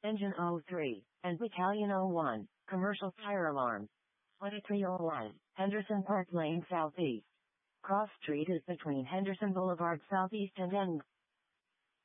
Engine 03, and Battalion 01, Commercial Fire Alarms. 2301, Henderson Park Lane Southeast. Cross Street is between Henderson Boulevard Southeast and N.